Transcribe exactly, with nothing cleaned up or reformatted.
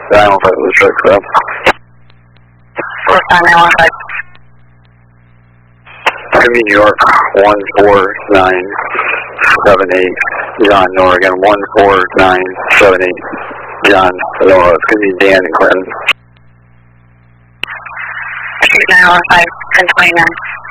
nine one five was check for that. Four five nine one five. Give me New York one four nine seven eight. John, Nora again one four nine seven eight. John, Nora. It's gonna be Dan and Clinton. nine one five ten twenty nine.